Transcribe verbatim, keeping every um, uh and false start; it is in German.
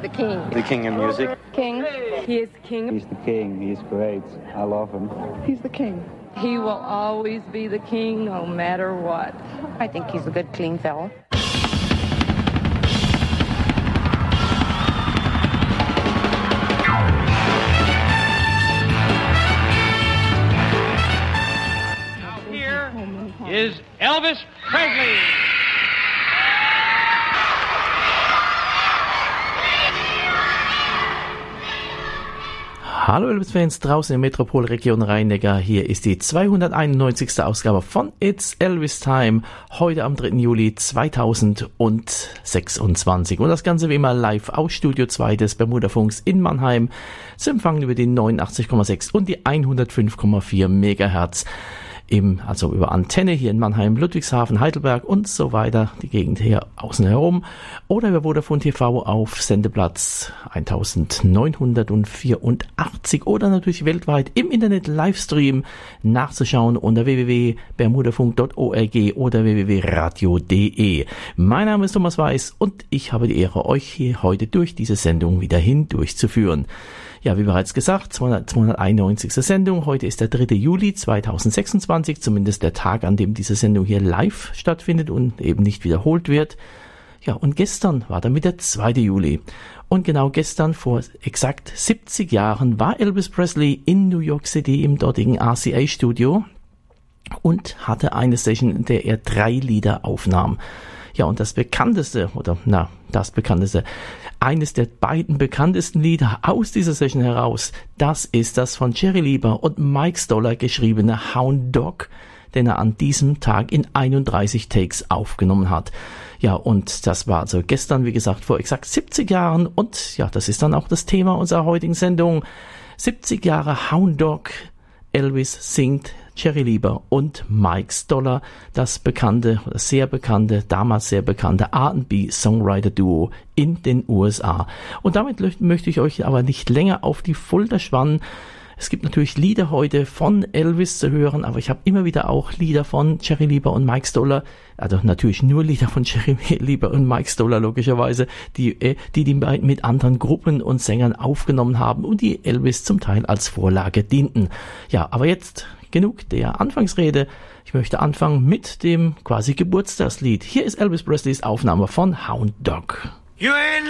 the king. The king in music. King. He is king. He's the king. He's great. I love him. He's the king. He will always be the king no matter what. I think he's a good, clean fellow. Now here is Elvis Presley. Hallo Elvis-Fans draußen in der Metropolregion Rhein-Neckar. Hier ist die zweihunderteinundneunzigste Ausgabe von It's Elvis Time. Heute am dritten Juli zweitausendsechsundzwanzig. Und das Ganze wie immer live aus Studio zwei des Bermudafunks in Mannheim. Zu empfangen über die neunundachtzig Komma sechs und die hundertfünf Komma vier Megahertz. Im, also über Antenne hier in Mannheim, Ludwigshafen, Heidelberg und so weiter, die Gegend hier außen herum. Oder über Vodafone T V auf Sendeplatz neunzehnhundertvierundachtzig oder natürlich weltweit im Internet Livestream nachzuschauen unter w w w punkt bermudafunk punkt org oder w w w punkt radio punkt de. Mein Name ist Thomas Weiß und ich habe die Ehre, euch hier heute durch diese Sendung wieder hindurchzuführen. Ja, wie bereits gesagt, zweihunderteinundneunzigste Sendung. Heute ist der dritte Juli zweitausendsechsundzwanzig, zumindest der Tag, an dem diese Sendung hier live stattfindet und eben nicht wiederholt wird. Ja, und gestern war damit der zweite Juli. Und genau gestern, vor exakt siebzig Jahren, war Elvis Presley in New York City im dortigen R C A-Studio und hatte eine Session, in der er drei Lieder aufnahm. Ja, und das bekannteste, oder na, das bekannteste, eines der beiden bekanntesten Lieder aus dieser Session heraus, das ist das von Jerry Lieber und Mike Stoller geschriebene Hound Dog, den er an diesem Tag in einunddreißig Takes aufgenommen hat. Ja, und das war also gestern, wie gesagt, vor exakt siebzig Jahren und ja, das ist dann auch das Thema unserer heutigen Sendung. siebzig Jahre Hound Dog, Elvis singt, Jerry Lieber und Mike Stoller, das bekannte, sehr bekannte, damals sehr bekannte R and B-Songwriter-Duo in den U S A. Und damit möchte ich euch aber nicht länger auf die Folter spannen. Es gibt natürlich Lieder heute von Elvis zu hören, aber ich habe immer wieder auch Lieder von Jerry Lieber und Mike Stoller, also natürlich nur Lieder von Jerry Lieber und Mike Stoller logischerweise, die die, die mit anderen Gruppen und Sängern aufgenommen haben und die Elvis zum Teil als Vorlage dienten. Ja, aber jetzt genug der Anfangsrede. Ich möchte anfangen mit dem quasi Geburtstagslied. Hier ist Elvis Presleys Aufnahme von Hound Dog. You ain't